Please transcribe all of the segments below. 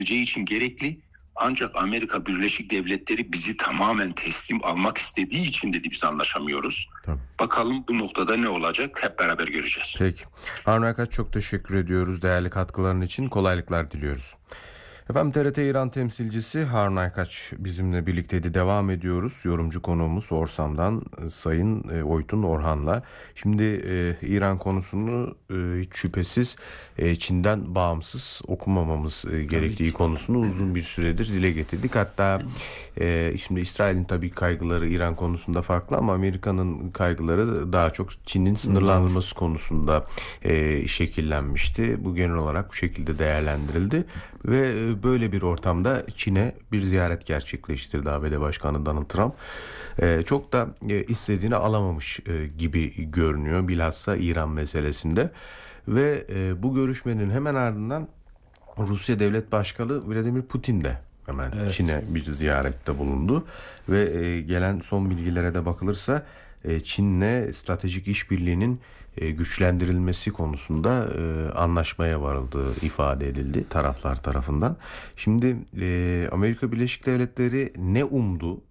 için gerekli. Ancak Amerika Birleşik Devletleri bizi tamamen teslim almak istediği için dedi biz anlaşamıyoruz. Tamam. Bakalım bu noktada ne olacak, hep beraber göreceğiz. Peki. Harun Aykaç, çok teşekkür ediyoruz değerli katkıların için, kolaylıklar diliyoruz. Efendim, TRT İran temsilcisi Harun Aykaç bizimle birlikteydi. Devam ediyoruz. Yorumcu konuğumuz Orsam'dan Sayın Oytun Orhan'la. Şimdi İran konusunu hiç şüphesiz Çin'den bağımsız okumamamız gerektiği konusunu uzun bir süredir dile getirdik. Hatta şimdi İsrail'in tabii kaygıları İran konusunda farklı ama Amerika'nın kaygıları daha çok Çin'in sınırlandırılması konusunda şekillenmişti. Bu genel olarak bu şekilde değerlendirildi ve böyle bir ortamda Çin'e bir ziyaret gerçekleştirdi ABD Başkanı Donald Trump. Çok da istediğini alamamış gibi görünüyor bilhassa İran meselesinde. Ve bu görüşmenin hemen ardından Rusya Devlet Başkanı Vladimir Putin de hemen Çin'e bir ziyarette bulundu. Ve gelen son bilgilere de bakılırsa Çin'le stratejik işbirliğinin güçlendirilmesi konusunda anlaşmaya varıldığı ifade edildi taraflar tarafından. Şimdi Amerika Birleşik Devletleri ne umdu,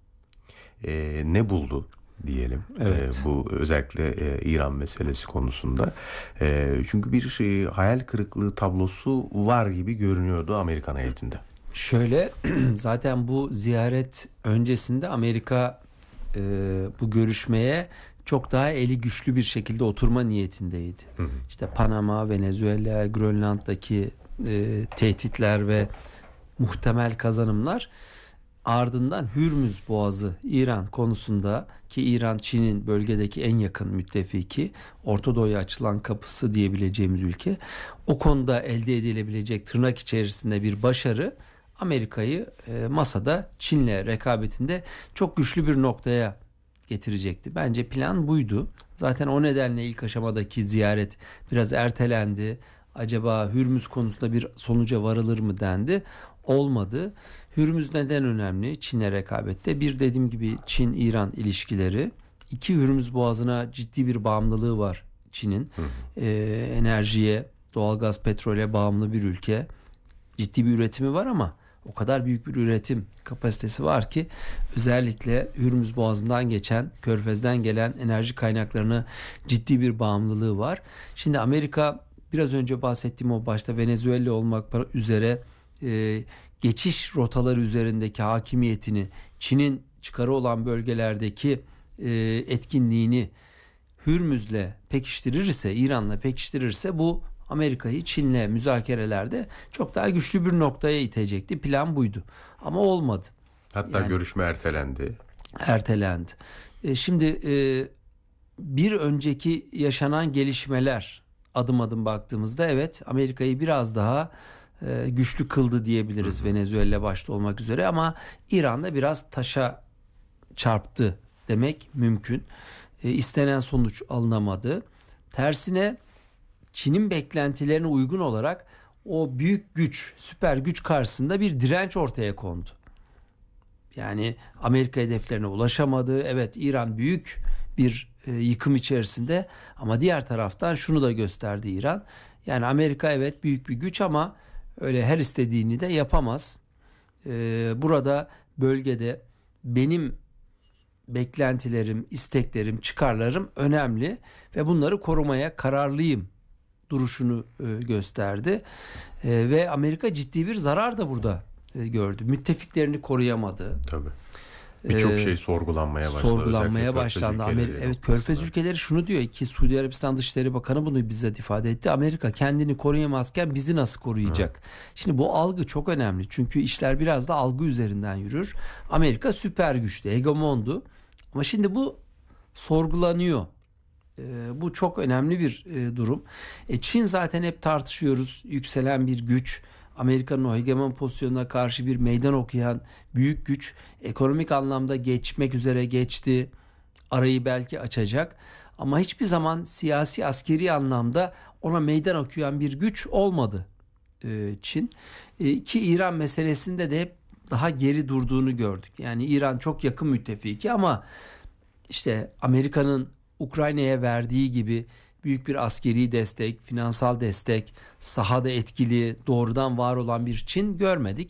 ne buldu diyelim. Bu özellikle İran meselesi konusunda. Çünkü bir hayal kırıklığı tablosu var gibi görünüyordu Amerikan heyetinde. Şöyle, zaten bu ziyaret öncesinde Amerika bu görüşmeye çok daha eli güçlü bir şekilde oturma niyetindeydi. İşte Panama, Venezuela, Grönland'daki tehditler ve muhtemel kazanımlar, ardından Hürmüz Boğazı İran konusunda, ki İran Çin'in bölgedeki en yakın müttefiki, Orta Doğu'ya açılan kapısı diyebileceğimiz ülke, o konuda elde edilebilecek tırnak içerisinde bir başarı Amerika'yı masada Çin'le rekabetinde çok güçlü bir noktaya getirecekti. Bence plan buydu. Zaten o nedenle ilk aşamadaki ziyaret biraz ertelendi. Acaba Hürmüz konusunda bir sonuca varılır mı dendi. Olmadı. Hürmüz neden önemli Çin'le rekabette? Bir, dediğim gibi Çin-İran ilişkileri. İki, Hürmüz Boğazı'na ciddi bir bağımlılığı var Çin'in. Enerjiye, doğalgaz, petrole bağımlı bir ülke. Ciddi bir üretimi var ama o kadar büyük bir üretim kapasitesi var ki özellikle Hürmüz Boğazı'ndan geçen, Körfez'den gelen enerji kaynaklarına ciddi bir bağımlılığı var. Şimdi Amerika, biraz önce bahsettiğim o başta Venezuela olmak üzere geçiş rotaları üzerindeki hakimiyetini, Çin'in çıkarı olan bölgelerdeki etkinliğini Hürmüz'le pekiştirirse, İran'la pekiştirirse bu Amerika'yı Çin'le müzakerelerde çok daha güçlü bir noktaya itecekti. Plan buydu. Ama olmadı. Hatta görüşme ertelendi. Ertelendi. Şimdi bir önceki yaşanan gelişmeler, adım adım baktığımızda evet Amerika'yı biraz daha güçlü kıldı diyebiliriz. Venezuela başta olmak üzere, ama İran'da biraz taşa çarptı demek mümkün. İstenen sonuç alınamadı. Tersine Çin'in beklentilerine uygun olarak o büyük güç, süper güç karşısında bir direnç ortaya kondu. Yani Amerika hedeflerine ulaşamadı. Evet, İran büyük bir yıkım içerisinde, ama diğer taraftan şunu da gösterdi İran. Yani Amerika evet büyük bir güç ama öyle her istediğini de yapamaz. Burada bölgede benim beklentilerim, isteklerim, çıkarlarım önemli ve bunları korumaya kararlıyım duruşunu gösterdi. Ve Amerika ciddi bir zarar da burada gördü. Müttefiklerini koruyamadı. Tabii. Birçok şey sorgulanmaya başlandı. Evet, Körfez ülkeleri şunu diyor ki, Suudi Arabistan Dışişleri Bakanı bunu bizzat ifade etti. Amerika kendini koruyamazken bizi nasıl koruyacak? Şimdi bu algı çok önemli. Çünkü işler biraz da algı üzerinden yürür. Amerika süper güçtü, hegemondu. Ama şimdi bu sorgulanıyor. Bu çok önemli bir durum. Çin zaten hep tartışıyoruz. Yükselen bir güç. Amerika'nın o hegemon pozisyonuna karşı bir meydan okuyan büyük güç. Ekonomik anlamda geçmek üzere geçti. Arayı belki açacak. Ama hiçbir zaman siyasi, askeri anlamda ona meydan okuyan bir güç olmadı Çin. Ki İran meselesinde de hep daha geri durduğunu gördük. Yani İran çok yakın müttefiki ama işte Amerika'nın Ukrayna'ya verdiği gibi büyük bir askeri destek, finansal destek, sahada etkili, doğrudan var olan bir Çin görmedik.